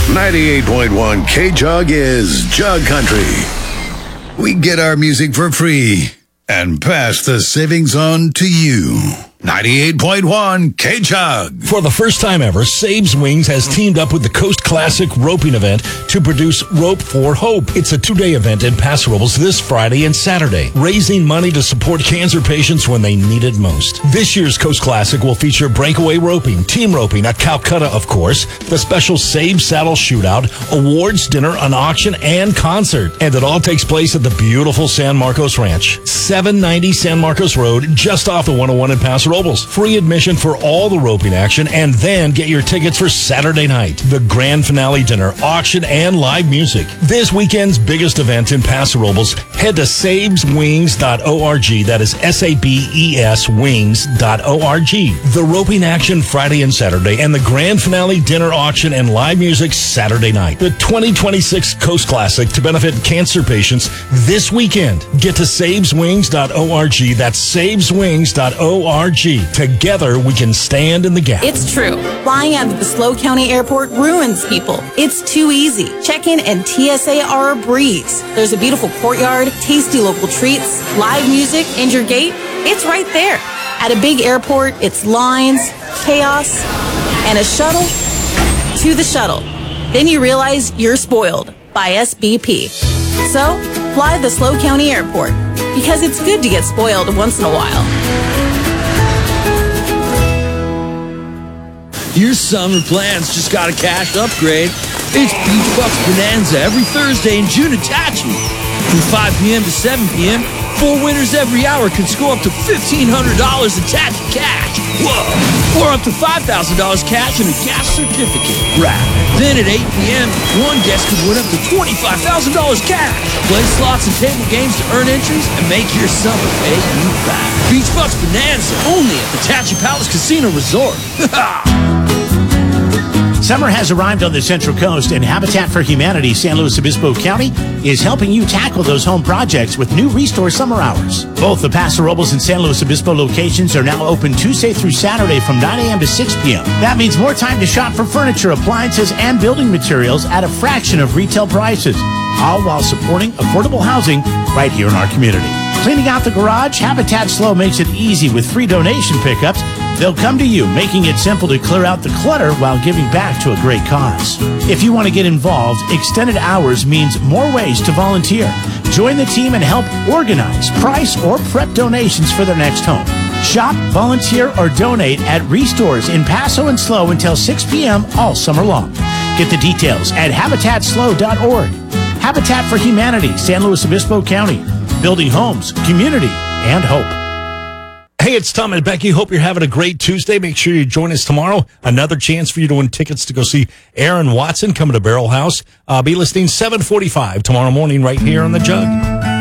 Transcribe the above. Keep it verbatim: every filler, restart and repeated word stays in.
ninety-eight point one K-Jug is Jug Country. We get our music for free and pass the savings on to you. ninety-eight point one K-Jug. For the first time ever, Sabe's Wings has teamed up with the Coast Classic Roping Event to produce Rope for Hope. It's a two-day event in Paso Robles this Friday and Saturday, raising money to support cancer patients when they need it most. This year's Coast Classic will feature breakaway roping, team roping at Calcutta, of course, the special Sabe Saddle Shootout, awards dinner, an auction, and concert. And it all takes place at the beautiful San Marcos Ranch, seven ninety San Marcos Road, just off the one oh one in Paso Robles. Free admission for all the roping action, and then get your tickets for Saturday night, the grand finale dinner, auction, and live music. This weekend's biggest event in Paso Robles. Head to sabes wings dot org. That is S A B E S wings dot org. The roping action Friday and Saturday, and the grand finale dinner, auction, and live music Saturday night. The twenty twenty-six Coast Classic to benefit cancer patients this weekend. Get to sabes wings dot org. That's sabes wings dot org. Together, we can stand in the gap. It's true. Flying out of the SLO County Airport ruins people. It's too easy. Check-in and T S A are a breeze. There's a beautiful courtyard, tasty local treats, live music, and your gate, it's right there. At a big airport, it's lines, chaos, and a shuttle to the shuttle. Then you realize you're spoiled by S B P. So, fly the SLO County Airport, because it's good to get spoiled once in a while. Your summer plans just got a cash upgrade. It's Beach Bucks Bonanza every Thursday in June at Tattoo. From five p.m. to seven p.m., four winners every hour can score up to fifteen hundred dollars in Tattoo cash. Whoa! Or up to five thousand dollars cash and a gas certificate. Right. Then at eight p.m., one guest could win up to twenty-five thousand dollars cash. Play slots and table games to earn entries and make your summer pay you back. Beach Bucks Bonanza, only at the Tattoo Palace Casino Resort. Summer has arrived on the Central Coast, and Habitat for Humanity San Luis Obispo County is helping you tackle those home projects with new Restore Summer Hours. Both the Paso Robles and San Luis Obispo locations are now open Tuesday through Saturday from nine a.m. to six p.m. That means more time to shop for furniture, appliances, and building materials at a fraction of retail prices, all while supporting affordable housing right here in our community. Cleaning out the garage, Habitat SLO makes it easy with free donation pickups. They'll come to you, making it simple to clear out the clutter while giving back to a great cause. If you want to get involved, extended hours means more ways to volunteer. Join the team and help organize, price, or prep donations for their next home. Shop, volunteer, or donate at Restores in Paso and SLO until six p.m. all summer long. Get the details at habitat slo dot org. Habitat for Humanity, San Luis Obispo County. Building homes, community, and hope. Hey, it's Tom and Becky. Hope you're having a great Tuesday. Make sure you join us tomorrow. Another chance for you to win tickets to go see Aaron Watson coming to Barrel House. Uh, be listening seven forty-five tomorrow morning right here on The Jug.